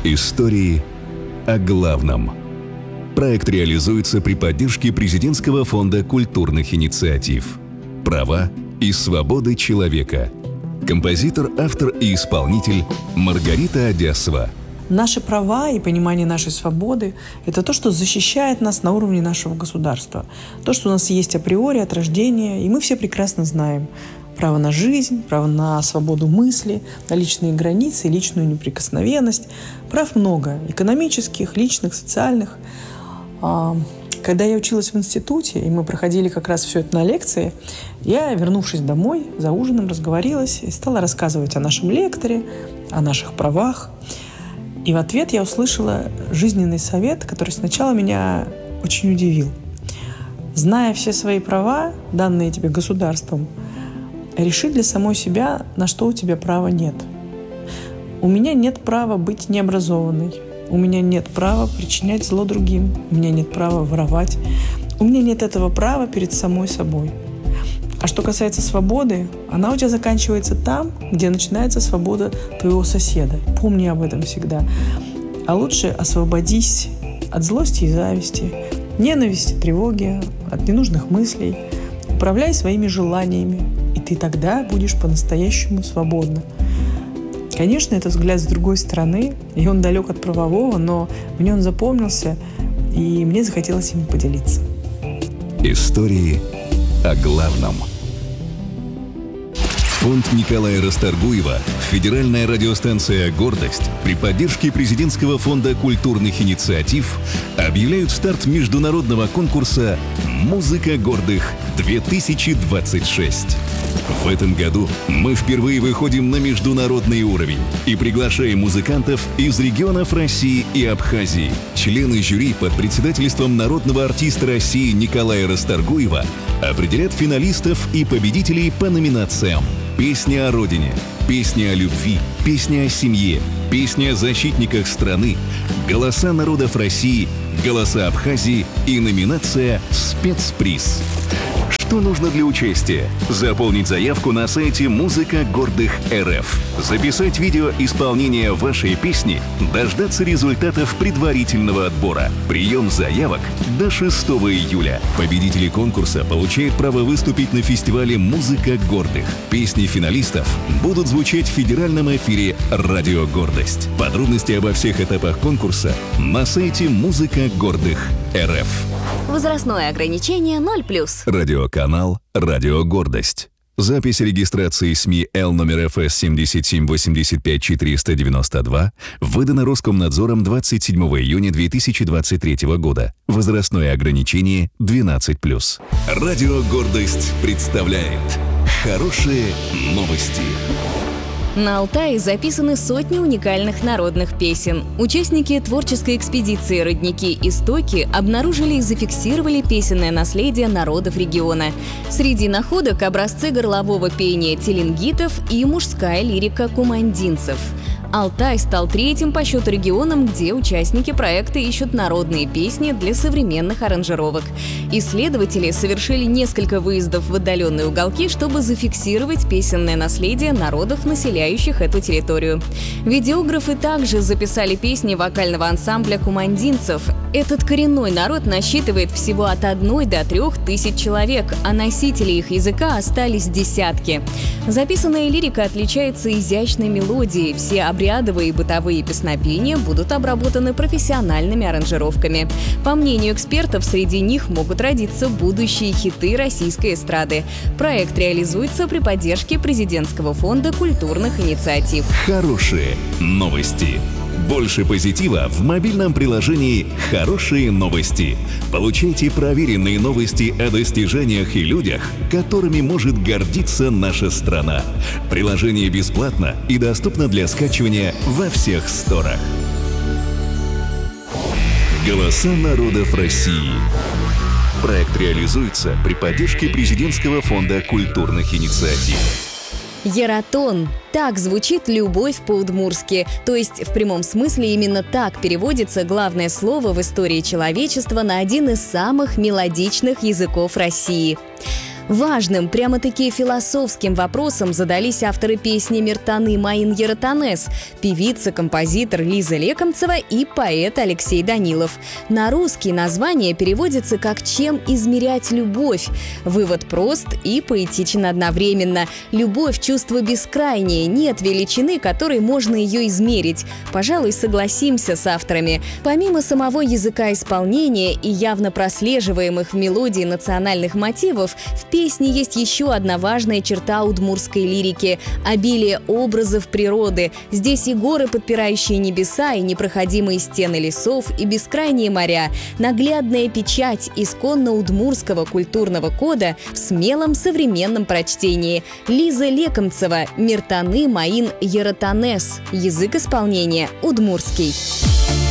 Истории о главном. Проект реализуется при поддержке Президентского фонда культурных инициатив. Права и свободы человека. Композитор, автор и исполнитель Маргарита Одясова. Наши права и понимание нашей свободы – это то, что защищает нас на уровне нашего государства. То, что у нас есть априори от рождения, и мы все прекрасно знаем. Право на жизнь, право на свободу мысли, на личные границы, личную неприкосновенность. Прав много – экономических, личных, социальных. Когда я училась в институте, и мы проходили как раз все это на лекции, я, вернувшись домой, за ужином разговорилась и стала рассказывать о нашем лекторе, о наших правах. И в ответ я услышала жизненный совет, который сначала меня очень удивил. Зная все свои права, данные тебе государством, реши для самой себя, на что у тебя права нет. У меня нет права быть необразованной. У меня нет права причинять зло другим. У меня нет права воровать. У меня нет этого права перед самой собой. А что касается свободы, она у тебя заканчивается там, где начинается свобода твоего соседа. Помни об этом всегда. А лучше освободись от злости и зависти, ненависти, тревоги, от ненужных мыслей. Управляй своими желаниями, и ты тогда будешь по-настоящему свободна. Конечно, это взгляд с другой стороны, и он далек от правового, но мне он запомнился, и мне захотелось им поделиться. Истории о главном. Фонд Николая Расторгуева, федеральная радиостанция «Гордость» при поддержке Президентского фонда культурных инициатив объявляют старт международного конкурса «Музыка гордых-2026». В этом году мы впервые выходим на международный уровень и приглашаем музыкантов из регионов России и Абхазии. Члены жюри под председательством народного артиста России Николая Расторгуева определят финалистов и победителей по номинациям: «Песня о родине», «Песня о любви», «Песня о семье», «Песня о защитниках страны», «Голоса народов России», «Голоса Абхазии» и номинация «Спецприз». Что нужно для участия? Заполнить заявку на сайте «Музыка гордых РФ», записать видео исполнения вашей песни, дождаться результатов предварительного отбора. Прием заявок до 6 июля. Победители конкурса получают право выступить на фестивале «Музыка гордых». Песни финалистов будут звучать в федеральном эфире «Радио Гордость». Подробности обо всех этапах конкурса на сайте «Музыка гордых РФ». Возрастное ограничение 0+. Радиоканал «Радио Гордость». Запись регистрации СМИ Л номер ФС 7785492 выдана Роскомнадзором 27 июня 2023 года. Возрастное ограничение 12+. Радио Гордость представляет хорошие новости. На Алтае записаны сотни уникальных народных песен. Участники творческой экспедиции «Родники. Истоки» обнаружили и зафиксировали песенное наследие народов региона. Среди находок образцы горлового пения теленгитов и мужская лирика кумандинцев. Алтай стал третьим по счету регионом, где участники проекта ищут народные песни для современных аранжировок. Исследователи совершили несколько выездов в отдаленные уголки, чтобы зафиксировать песенное наследие народов, населяющих эту территорию. Видеографы также записали песни вокального ансамбля кумандинцев. Этот коренной народ насчитывает всего от 1 до 3 тысяч человек, а носителей их языка остались десятки. Записанная лирика отличается изящной мелодией. Все обрядовые и бытовые песнопения будут обработаны профессиональными аранжировками. По мнению экспертов, среди них могут родиться будущие хиты российской эстрады. Проект реализуется при поддержке Президентского фонда культурных инициатив. Хорошие новости. Больше позитива в мобильном приложении «Хорошие новости». Получайте проверенные новости о достижениях и людях, которыми может гордиться наша страна. Приложение бесплатно и доступно для скачивания во всех сторах. Голоса народов России. Проект реализуется при поддержке Президентского фонда культурных инициатив. Ератон. Так звучит «любовь» по-удмуртски. То есть, в прямом смысле, именно так переводится главное слово в истории человечества на один из самых мелодичных языков России. Важным, прямо-таки философским вопросом задались авторы песни «Миртаны Маин Яратанес», певица, композитор Лиза Лекомцева и поэт Алексей Данилов. На русский название переводится как «Чем измерять любовь?». Вывод прост и поэтичен одновременно. Любовь – чувство бескрайнее, нет величины, которой можно ее измерить. Пожалуй, согласимся с авторами. Помимо самого языка исполнения и явно прослеживаемых в мелодии национальных мотивов, в песне есть еще одна важная черта удмуртской лирики – обилие образов природы. Здесь и горы, подпирающие небеса, и непроходимые стены лесов, и бескрайние моря. Наглядная печать исконно удмуртского культурного кода в смелом современном прочтении. Лиза Лекомцева, «Миртаны Маин Яратанес». Язык исполнения удмуртский.